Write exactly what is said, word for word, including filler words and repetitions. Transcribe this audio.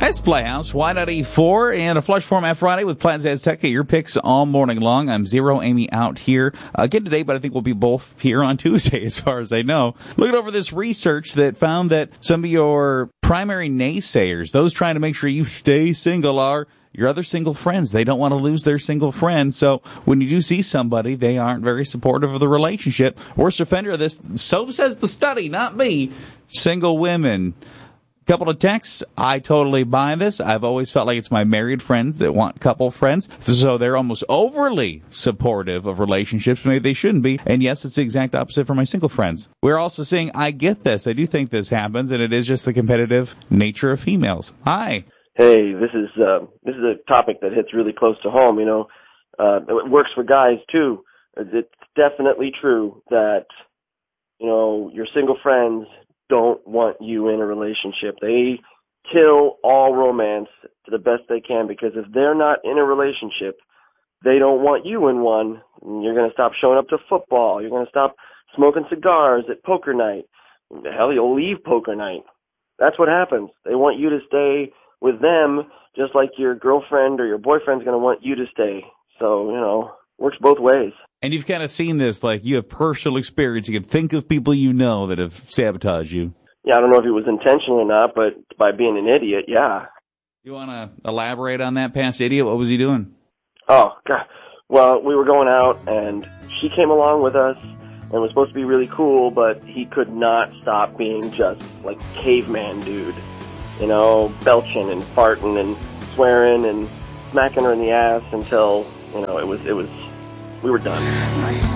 That's Playhouse, Y ninety-four, and a Flush Format Friday with Plaza Azteca. Your picks all morning long. I'm Zero, Amy out here again today, but I think we'll be both here on Tuesday as far as I know. Looking over this research that found that some of your primary naysayers, those trying to make sure you stay single, are your other single friends. They don't want to lose their single friends. So when you do see somebody, they aren't very supportive of the relationship. Worst offender of this, so says the study, not me, single women. Couple of texts. I totally buy this. I've always felt like it's my married friends that want couple friends. So they're almost overly supportive of relationships. Maybe they shouldn't be. And yes, it's the exact opposite for my single friends. We're also saying, I get this. I do think this happens, and it is just the competitive nature of females. Hi. Hey, this is uh, this is a topic that hits really close to home. You know, uh, it works for guys too. It's definitely true that, you know, your single friends don't want you in a relationship. They kill all romance to the best they can, because if they're not in a relationship, they don't want you in one. You're going to stop showing up to football. You're going to stop smoking cigars at poker night. Hell, you'll leave poker night. That's what happens. They want you to stay with them, just like your girlfriend or your boyfriend's going to want you to stay. So, you know, works both ways. And you've kind of seen this, like you have personal experience. You can think of people you know that have sabotaged you. Yeah, I don't know if it was intentional or not, but by being an idiot, yeah. You want to elaborate on that past idiot? What was he doing? Oh, God. Well, we were going out, and she came along with us, and was supposed to be really cool, but he could not stop being just like caveman dude. You know, belching and farting and swearing and smacking her in the ass until, you know, it was, it was, we were done.